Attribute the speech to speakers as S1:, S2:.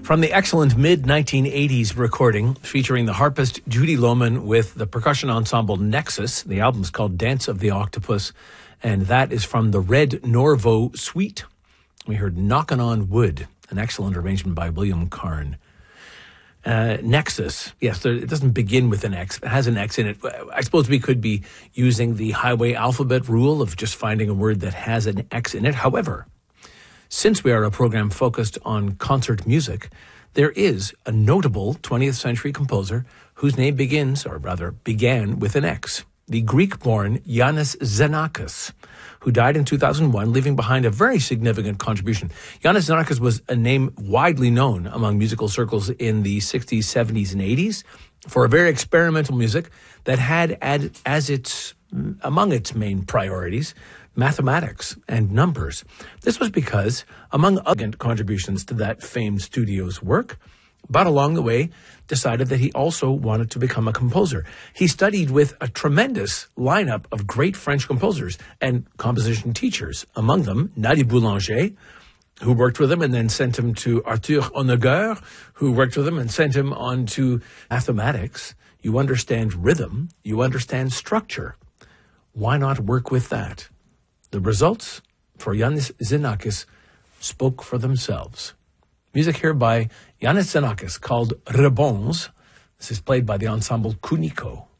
S1: From the excellent mid-1980s recording featuring the harpist Judy Lohman with the percussion ensemble Nexus. The album's called Dance of the Octopus, and that is from the Red Norvo Suite. We heard Knockin' on Wood, an excellent arrangement by William Carn. Nexus, yes, it doesn't begin with an X. It has an X in it. I suppose we could be using the highway alphabet rule of just finding a word that has an X in it. However, since we are a program focused on concert music, there is a notable 20th century composer whose name began with an X. The Greek-born Yannis Xenakis, who died in 2001, leaving behind a very significant contribution. Yannis Xenakis was a name widely known among musical circles in the 60s, 70s, and 80s for a very experimental music that had among its main priorities mathematics and numbers. This was because, among other contributions to that famed studio's work, but along the way decided that he also wanted to become a composer. He studied with a tremendous lineup of great French composers and composition teachers, among them Nadia Boulanger, who worked with him and then sent him to Arthur Honegger, who worked with him and sent him on to mathematics. You understand rhythm, you understand structure. Why not work with that? The results for Yannis Xenakis spoke for themselves. Music here by Yannis Xenakis called Rebonds. This is played by the ensemble Kuniko.